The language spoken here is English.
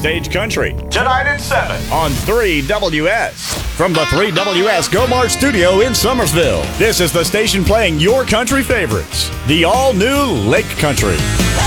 Backstage Country. Tonight at 7. On 3WS. From the 3WS Go March studio in Summersville, this is the station playing your country favorites. The all-new Lake Country.